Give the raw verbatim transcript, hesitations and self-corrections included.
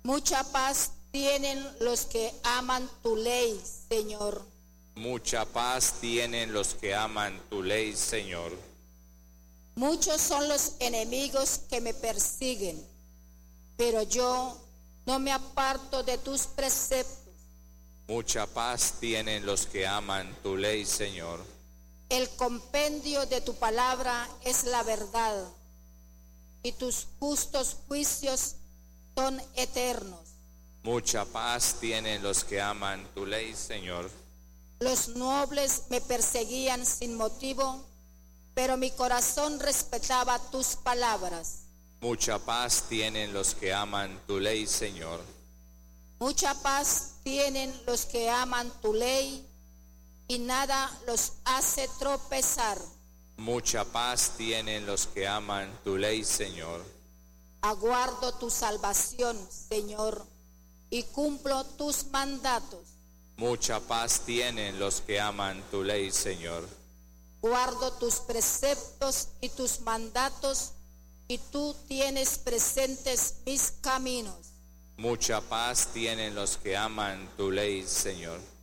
Mucha paz tienen los que aman tu ley, Señor. Mucha paz tienen los que aman tu ley, Señor. Muchos son los enemigos que me persiguen, pero yo no me aparto de tus preceptos. Mucha paz tienen los que aman tu ley, Señor. El compendio de tu palabra es la verdad, y tus justos juicios son eternos. Mucha paz tienen los que aman tu ley, Señor. Los nobles me perseguían sin motivo, pero mi corazón respetaba tus palabras. Mucha paz tienen los que aman tu ley, Señor. Mucha paz tienen los que aman tu ley, y nada los hace tropezar. Mucha paz tienen los que aman tu ley, Señor. Aguardo tu salvación, Señor, y cumplo tus mandatos. Mucha paz tienen los que aman tu ley, Señor. Guardo tus preceptos y tus mandatos, y tú tienes presentes mis caminos. Mucha paz tienen los que aman tu ley, Señor.